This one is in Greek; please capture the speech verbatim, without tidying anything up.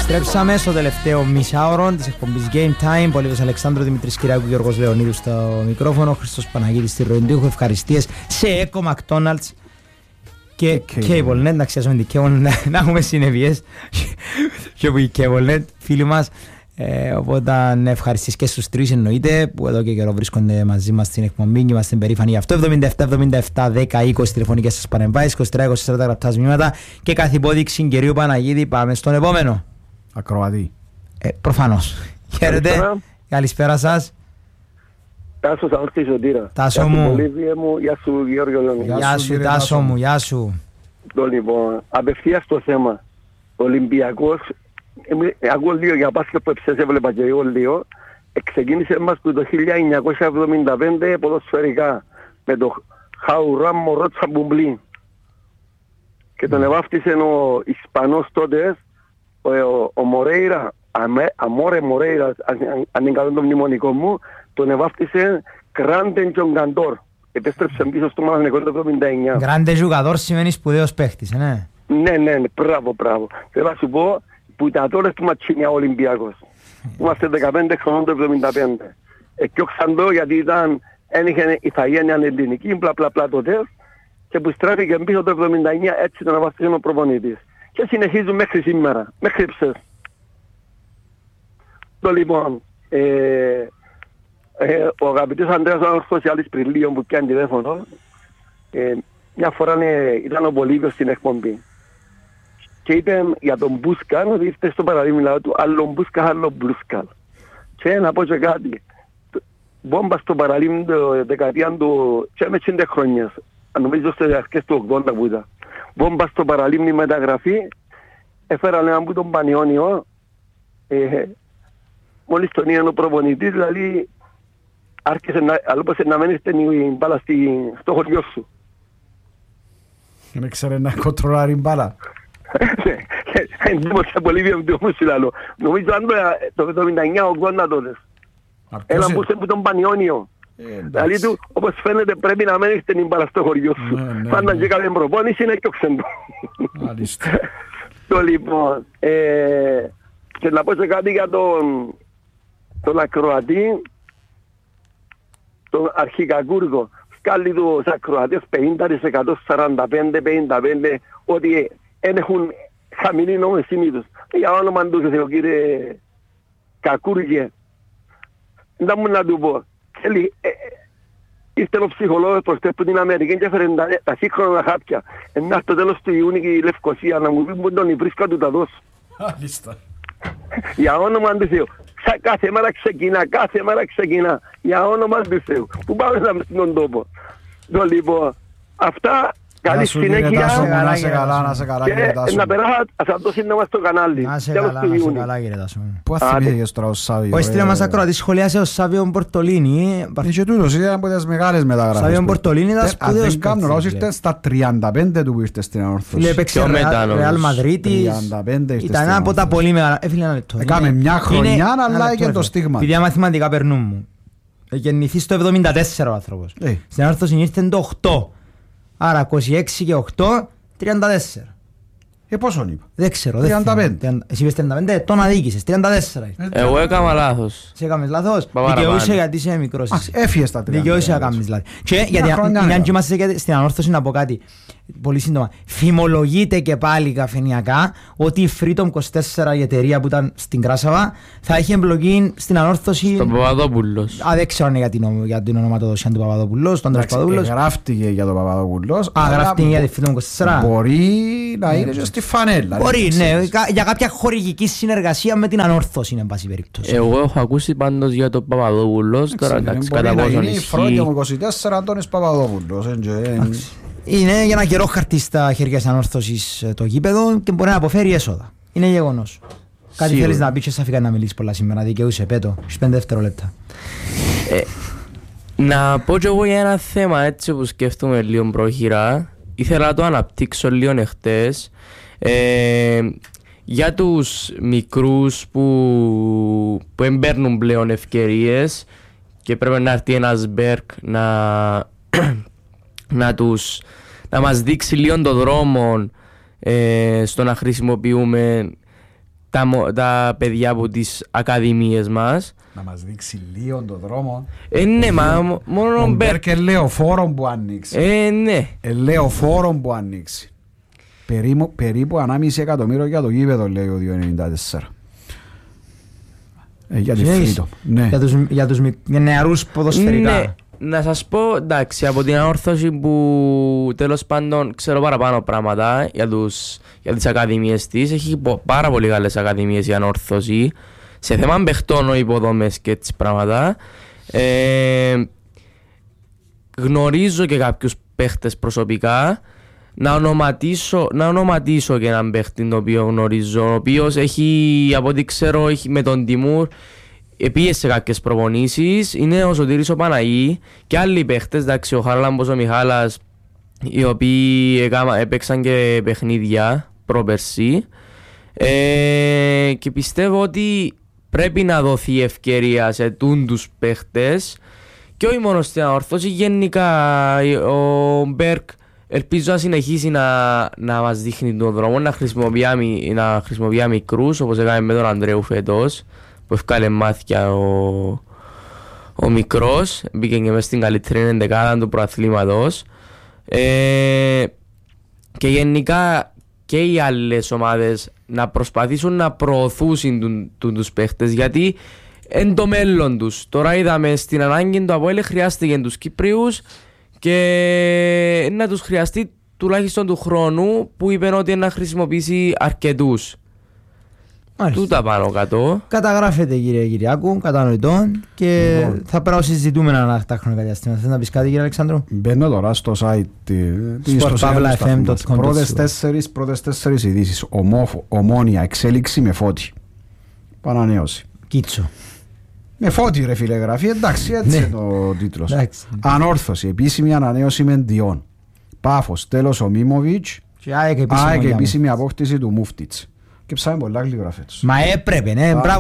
Επιστρέψαμε στο τελευταίο μισάωρο της εκπομπής Game Time. Πολύβιος Αλεξάνδρου, Δημήτρης Κυριάκου, Γιώργος Λεωνίδου στο μικρόφωνο, Χριστός Παναγίτης στη ροή του ήχου. Ευχαριστίες σε Eco McDonald's και CableNet. Να ξέρουμε την CableNet, να έχουμε συνεβίες και που η CableNet, φίλοι μας. Ε, οπότε ευχαριστήσεις και στους τρεις εννοείται που εδώ και καιρό βρίσκονται μαζί μας στην εκπομπή και είμαστε περήφανοι γι' αυτό. εβδομήντα επτά εβδομήντα επτά δέκα είκοσι τηλεφωνικές σας παρεμβάσεις, είκοσι τρία είκοσι τέσσερα γραπτά μηνύματα και κάθε υπόδειξη κυρίου Παναγίδη. Πάμε στον επόμενο. Ακροατή. Ε, προφανώς. Χαίρετε. Καλησπέρα σας. Τάσο Σαόρτη Σωτήρα. Τάσο μου. Γεια σου Γιώργο Λεωνίδη. Γεια σου Τάσο μου, γεια σου. Λοιπόν, απευθείας στο θέμα. Ολυμπιακός. Ακούω λίγο για μπάσκετ που έψες, έβλεπα και εγώ λίγο. Ξεκίνησε μας το χίλια εννιακόσια εβδομήντα πέντε ποδοσφαιρικά με το Χαουράμ Μορότσα Μπουμπλή. Και τον εβάφτισε ο Ισπανός τότε, ο, ο, ο Μορέιρα, Αμόρε Μορέιρα, αν, αν είναι καλό το μνημονικό μου, τον εβάφτισε Γκράντε Τζογκαντόρ. Επέστρεψε πίσω στο Μαλανικό το εβδομήντα εννιά. Γκράντε Τζογκαντόρ σημαίνει σπουδαίος παίχτης, ναι. Ναι, ναι, ναι, μπράβο, μπράβο. Θέλω να σου πω, που ήταν τώρα του Ματσίνια ο Ολυμπιακός. Είμαστε δεκαπέντε χρονών το εβδομήντα πέντε. Εκιόξαν το γιατί ήταν, ένιχε η Θαγένεια ελληνική, μπλα μπλα μπλα τότε, και που στράφηκε πίσω το εβδομήντα εννιά, έτσι τον αβάστησε ο προπονητής. Και συνεχίζουν μέχρι σήμερα, μέχρι ψες. Το λοιπόν, ε, ε, ο αγαπητός Ανδρέας ο Σοσιάλης πριν λίγο που πιάνει τηλέφωνο, ε, μια φορά ε, ήταν ο Πολύβιος στην εκπομπή. Και είπε για τον Μπούσκαλ, ότι ήρθε στο παραδείγμα του, άλλο Μπούσκαλ, άλλο Μπλούσκαλ. Και να πω και κάτι, μπόμπα στο παραλίμνη το δεκαετία του, και με εξήντα χρόνια, νομίζω στις αρχές του ογδόντα που ήταν. Μπόμπα στο παραλίμνη μεταγραφή, έφεραν έναν που τον Πανιόνιο, ε, μόλις τον είδαν ο προπονητής, δηλαδή άρχισε να, αλόπωσε να μένει στην μπάλα στο χωριό σου. Δεν ήξερε να κοντρολάρει μπάλα. Εντύπωσα πολύ βιομητικό όμως λαλό. Νομίζω αν το εβδομήντα εννιά ογδόντα τότε. Ένα που σε που τον Πανιόνιο. Δηλαδή του, όπως φαίνεται πρέπει να μένεις την μπάλα στο χωριό σου. Πάντα και καλή προπόνηση είναι και οξέντο. Το λοιπόν, και να πω σε κάτι για τον τον ακροατή, τον αρχικακούργο. Σκάλι του ακροατές πενήντα τοις εκατό, σαράντα πέντε πενήντα πέντε, ότι δεν έχουν χαμηλή νομοσύνη τους. Για όνομα του Θεού κύριε Κακούργε, δεν μου να του πω. Ήρθε ο ψυχολόγος προχτές που την Αμερική και έφερε τα σύγχρονα χάπια. Ενά στο τέλος του Ιούνιου η Λευκοσία να μου πει που τον βρίσκα του τα δώσω. Για όνομα του Θεού. Κάθε μέρα ξεκινά, κάθε μέρα ξεκινά. Για όνομα του Θεού. Που πάμε να τον τόπο. Το λοιπόν, αυτά. Καλή συνέχεια. Να σε καλά, να σε καλά κύριε Τάσο. Και να περάσω αυτό το σύντομα στο κανάλι. Να σε καλά, να σε καλά κύριε Τάσο. Πού θυμήθηκες τώρα ο Σάβιο. Ο έστειλε μας ακροατή, σχολιάσε ο Σάβιο Μπορτολίνι. Και τούτος ήταν από τις μεγάλες μεταγραφές. Σάβιο Μπορτολίνι ήταν σπουδαίος παίκτης. Αν δεν κάνω λάθος ήρθε στα τριάντα πέντε του που ήρθε στην Ανόρθωση. Έπαιξε Ρεάλ Μαδρίτης. Ήταν από τα πολύ μεγάλα. Έκαμε μια χρονιά αλλά έκανε το στίγμα. Παιδιά μαθηματικά περνούν μου. Γεννηθεί στο εβδομήντα τέσσερα ο άνθρωπος. Στην Ανόρθωση ήρθε το οκτώ. Άρα είκοσι έξι και οκτώ, τριάντα τέσσερα. Ε, πόσον είπα. Δεν ξέρω. τριάντα πέντε. Εσύ είπες τριάντα πέντε, τον αδίκησες. τριάντα τέσσερα. Εγώ έκανα λάθος. Σε έκαμες λάθος. Δικαιούσε γιατί είσαι μικρός. Έφυγες τα τριάντα. Δικαιούσε να κάνεις λάθος. Και γιατί αν και είμαστε στην Ανόρθωση να πω κάτι. Πολύ σύντομα. Φημολογείται και πάλι καφενειακά ότι η Freedom είκοσι τέσσερα, η εταιρεία που ήταν στην Κράσαβα, θα έχει εμπλοκή στην Ανόρθωση. Στον Παπαδόπουλος. Α, δεν ξέρω για την, για την ονοματοδοσία του Παπαδόπουλος, τον Άντρας Παπαδόπουλος. Γράφτηκε για τον Παπαδόπουλος. Α, γράφτηκε για τη Freedom είκοσι τέσσερα. Μπορεί να είναι και στη φανέλα. Μπορεί, ναι, για κάποια χορηγική συνεργασία με την Ανόρθωση, εν πάση περίπτωση. Εγώ έχω ακούσει πάντως για τον Παπαδόπουλος. Τώρα εντάξει, κατά πόσον ισχύει. Μπορεί να είναι η είκοσι τέσσερα Αντώνης Παπαδόπουλος. Είναι για ένα καιρό χαρτί στα χέρια της Ανόρθωσης το γήπεδο και μπορεί να αποφέρει έσοδα. Είναι γεγονός. Κάτι σίγουρα. Θέλεις να πεις και σαφικά να μιλήσεις πολλά σήμερα, δικαιούσε, πέτω, στις πέντε δευτερόλεπτα. Ε, να πω και εγώ για ένα θέμα έτσι που σκέφτομαι λίγο πρόχειρα. Ήθελα να το αναπτύξω λίγο εχθές. Ε, για τους μικρούς που, που εμπέρνουν πλέον ευκαιρίες και πρέπει να έρθει ένας Μπέρκ να... να, τους, να μας δείξει λίγο τον δρόμο ε, στο να χρησιμοποιούμε τα, μο- τα παιδιά από τις ακαδημίες μας. Να μας δείξει λίγο τον δρόμο. Ε, ναι, μα μ- μόνο Ο ο Μπέρκ. Μπέρκ ελαιοφόρο που ανοίξει. Ε, ναι. Ελαιοφόρο που ανοίξει. Περίπου, περίπου ανάμιση εκατομμύριο για το γήπεδο, λέει ο δύο ενενήντα τέσσερα. Ε, για τη Ξέρεις, Freedom. Ναι. Για τους, για τους μικ- για νεαρούς ποδοσφαιρικά. Ναι, να σας πω, εντάξει, από την ανόρθωση που τέλος πάντων ξέρω παραπάνω πράγματα για, τους, για τις ακαδημίες της. Έχει πο- πάρα πολύ καλές ακαδημίες η ανόρθωση. Σε θέμα παιχτών, υποδομές και έτσι πράγματα. Ε, γνωρίζω και κάποιους παίχτες προσωπικά. Να ονοματίσω, να ονοματίσω και έναν παίχτη τον οποίο γνωρίζω, ο οποίος έχει, από ό,τι ξέρω, έχει με τον Τιμούρ επίες σε κάποιες προπονήσεις. Είναι ο Σωτήρης ο Παναγί και άλλοι παίχτες, εντάξει, ο Χαράλαμπος ο Μιχάλας, οι οποίοι έκαμα, έπαιξαν και παιχνίδια πρόπερση. Ε, και πιστεύω ότι πρέπει να δοθεί ευκαιρία σε τούντους παίχτες και όχι μόνο στην ανόρθωση, γενικά ο Μπέρκ ελπίζω να συνεχίσει να, να μας δείχνει τον δρόμο, να χρησιμοποιεί, να χρησιμοποιεί μικρούς όπως έκανε με τον Ανδρέου φέτος που ευκάλε μάθηκια ο, ο μικρός, μπήκε και μέσα στην καλύτερη ενδεκάδα του προαθλήματος. Ε, και γενικά και οι άλλες ομάδες να προσπαθήσουν να προωθούσουν του, του, τους παίχτες, γιατί εν το μέλλον τους. Τώρα είδαμε στην ανάγκη του Αποέλ χρειάστηκε τους Κυπρίους και να τους χρειαστεί τουλάχιστον του χρόνου που είπε ότι να χρησιμοποιήσει αρκετούς. Μάλιστα. Τούτα πάνω κάτω. Καταγράφεται, κύριε Κυριάκου, κατανοητόν, και Λοιπόν. θα πρέπει να συζητούμε ένα τα χρονικά διαστήματα. Θέλετε να πεις κάτι, κύριε Αλεξάνδρου? Μπαίνω τώρα στο site της sportpavlafm dot com. Πρώτες τέσσερις, πρώτες τέσσερις ειδήσεις. Ομόφο- Ομόνια, εξέλιξη με Φώτη. Πανανέωση. Κίτσο. Με Φώτη ρε φίλε γράφει, εντάξει έτσι Ναι. είναι ο τίτλος. Εντάξει. Ανόρθωση, επίσημη ανανέωση με Διόν. Πάφος, τέλος ο Μίμοβιτς. Και ΑΕΚ επίσημο ΑΕΚ για μου. επίσημη απόκτηση του Μούφτιτς. Και ψάμε πολλά γλυγραφέτους. Μα έπρεπε, ναι, Α. μπράβο.